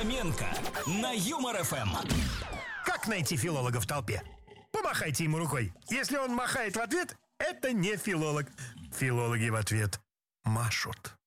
Фоменко на Юмор ФМ. Как найти филолога в толпе? Помахайте ему рукой. Если он махает в ответ, это не филолог. Филологи в ответ машут.